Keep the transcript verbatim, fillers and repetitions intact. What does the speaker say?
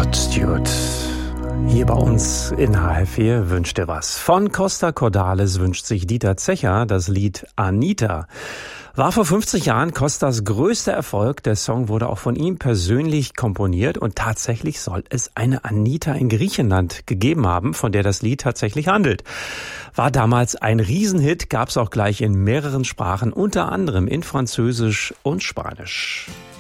Rod Stewart. Hier bei uns in H F vier wünscht er was. Von Costa Cordalis wünscht sich Dieter Zecher das Lied Anita. War vor fünfzig Jahren Costas größter Erfolg. Der Song wurde auch von ihm persönlich komponiert und tatsächlich soll es eine Anita in Griechenland gegeben haben, von der das Lied tatsächlich handelt. War damals ein Riesenhit, gab es auch gleich in mehreren Sprachen, unter anderem in Französisch und Spanisch.